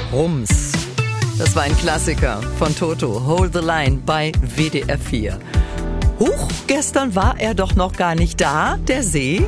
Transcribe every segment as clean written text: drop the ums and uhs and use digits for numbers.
Rums. Das war ein Klassiker von Toto, Hold the Line bei WDR 4. Huch, gestern war er doch noch gar nicht da, der See.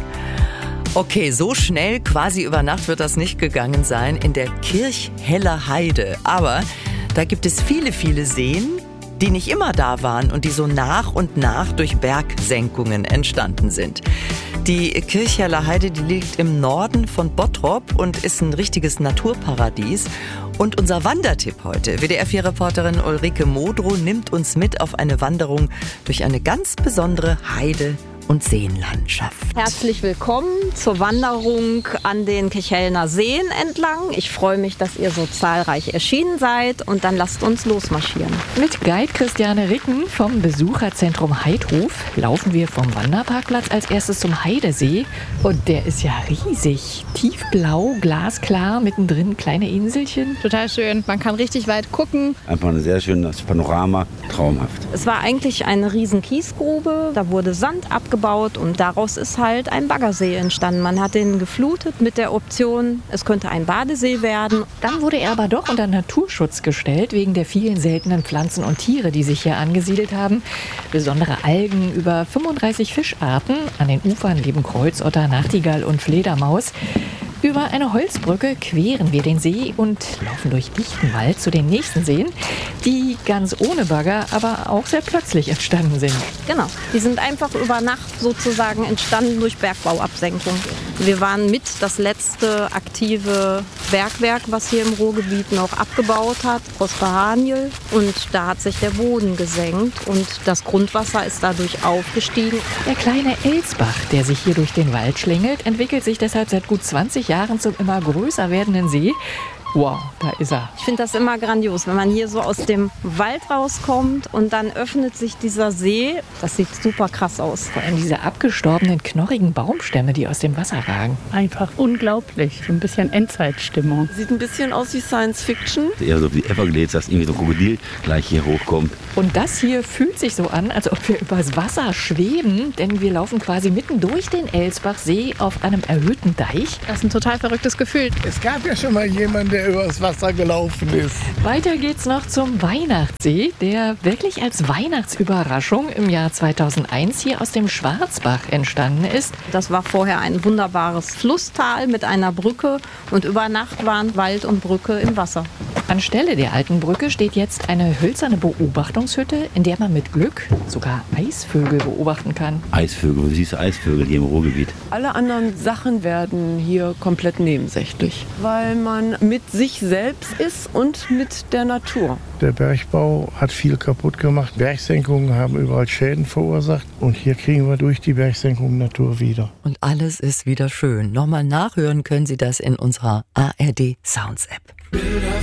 Okay, so schnell, quasi über Nacht wird das nicht gegangen sein in der Kirchheller Heide. Aber da gibt es viele, viele Seen, die nicht immer da waren und die so nach und nach durch Bergsenkungen entstanden sind. Die Kirchheller Heide, die liegt im Norden von Bottrop und ist ein richtiges Naturparadies. Und unser Wandertipp heute, WDR-4-Reporterin Ulrike Modrow nimmt uns mit auf eine Wanderung durch eine ganz besondere Heide- und Seenlandschaft. Herzlich willkommen zur Wanderung an den Kirchhellner Seen entlang. Ich freue mich, dass ihr so zahlreich erschienen seid und dann lasst uns losmarschieren. Mit Guide Christiane Ricken vom Besucherzentrum Heidhof laufen wir vom Wanderparkplatz als erstes zum Heidesee. Und der ist ja riesig. Tiefblau, glasklar, mittendrin kleine Inselchen. Total schön. Man kann richtig weit gucken. Einfach ein sehr schönes Panorama, traumhaft. Es war eigentlich eine riesen Kiesgrube. Da wurde Sand abgebaut und daraus ist halt ein Baggersee entstanden. Man hat den geflutet mit der Option, es könnte ein Badesee werden. Dann wurde er aber doch unter Naturschutz gestellt, wegen der vielen seltenen Pflanzen und Tiere, die sich hier angesiedelt haben. Besondere Algen, über 35 Fischarten. An den Ufern leben Kreuzotter, Nachtigall und Fledermaus. Über eine Holzbrücke queren wir den See und laufen durch dichten Wald zu den nächsten Seen, die ganz ohne Bagger, aber auch sehr plötzlich entstanden sind. Genau, die sind einfach über Nacht sozusagen entstanden durch Bergbauabsenkung. Wir waren mit das letzte aktive Bergwerk, was hier im Ruhrgebiet noch abgebaut hat, Prosper Haniel. Und da hat sich der Boden gesenkt und das Grundwasser ist dadurch aufgestiegen. Der kleine Elsbach, der sich hier durch den Wald schlängelt, entwickelt sich deshalb seit gut 20 Jahren zum immer größer werdenden See. Wow, da ist er. Ich finde das immer grandios, wenn man hier so aus dem Wald rauskommt und dann öffnet sich dieser See. Das sieht super krass aus. Vor allem diese abgestorbenen, knorrigen Baumstämme, die aus dem Wasser ragen. Einfach unglaublich. So ein bisschen Endzeitstimmung. Sieht ein bisschen aus wie Science Fiction. Eher so wie Everglades, dass irgendwie so ein Krokodil gleich hier hochkommt. Und das hier fühlt sich so an, als ob wir übers Wasser schweben, denn wir laufen quasi mitten durch den Elsbachsee auf einem erhöhten Deich. Das ist ein total verrücktes Gefühl. Es gab ja schon mal jemanden, der übers Wasser gelaufen ist. Weiter geht's noch zum Weihnachtssee, der wirklich als Weihnachtsüberraschung im Jahr 2001 hier aus dem Schwarzbach entstanden ist. Das war vorher ein wunderbares Flusstal mit einer Brücke und über Nacht waren Wald und Brücke im Wasser. Anstelle der alten Brücke steht jetzt eine hölzerne Beobachtungshütte, in der man mit Glück sogar Eisvögel beobachten kann. Eisvögel, du siehst Eisvögel hier im Ruhrgebiet. Alle anderen Sachen werden hier komplett nebensächlich, weil man mit sich selbst ist und mit der Natur. Der Bergbau hat viel kaputt gemacht. Bergsenkungen haben überall Schäden verursacht. Und hier kriegen wir durch die Bergsenkung Natur wieder. Und alles ist wieder schön. Nochmal nachhören können Sie das in unserer ARD Sounds App.